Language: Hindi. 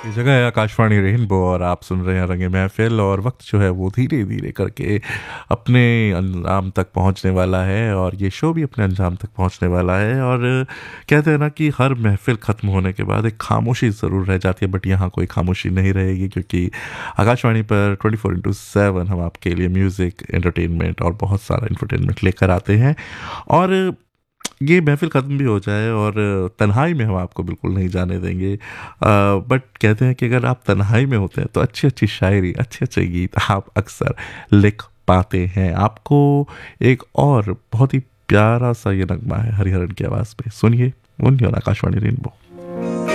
ये जगह है आकाशवाणी रेनबो और आप सुन रहे हैं रंगे महफिल। और वक्त जो है वो धीरे धीरे करके अपने अंजाम तक पहुंचने वाला है और ये शो भी अपने अंजाम तक पहुंचने वाला है। और कहते हैं ना कि हर महफिल ख़त्म होने के बाद एक खामोशी ज़रूर रह जाती है, बट यहाँ कोई खामोशी नहीं रहेगी क्योंकि आकाशवाणी पर 24/7 हम आपके लिए म्यूज़िक, एंटरटेनमेंट और बहुत सारा इंटरटेनमेंट लेकर आते हैं। और ये महफिल ख़त्म भी हो जाए और तन्हाई में हम आपको बिल्कुल नहीं जाने देंगे। बट कहते हैं कि अगर आप तन्हाई में होते हैं तो अच्छी अच्छी शायरी, अच्छे अच्छे गीत आप अक्सर लिख पाते हैं। आपको एक और बहुत ही प्यारा सा ये नगमा है हरिहरन की आवाज़ में, सुनिए, सुनिए आकाशवाणी रेनबो।